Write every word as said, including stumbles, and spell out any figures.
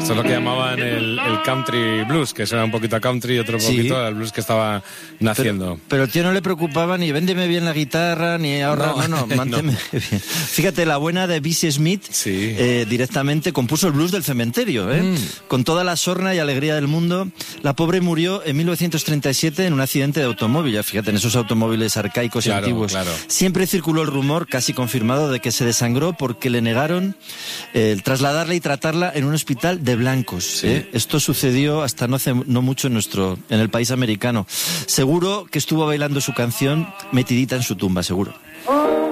Esto es lo que llamaban el, el country blues, que era un poquito a country y otro Sí. poquito al blues que estaba naciendo. Pero, pero al tío no le preocupaba ni véndeme bien la guitarra, ni ahorra, no, no, no manténme no. bien. Fíjate, la buena de Bessie Smith Sí. eh, directamente compuso el blues del cementerio, ¿eh? Mm. Con toda la sorna y alegría del mundo. La pobre murió en mil novecientos treinta y siete en un accidente de automóvil, ya fíjate, en esos automóviles arcaicos Claro, y antiguos. claro. Siempre circuló el rumor, casi confirmado, de que se desangró porque le negaron eh, trasladarla y tratarla en un hospital de blancos. Sí. ¿eh? Esto sucedió hasta no hace no mucho en nuestro, en el país americano. Seguro que estuvo bailando su canción metidita en su tumba, seguro.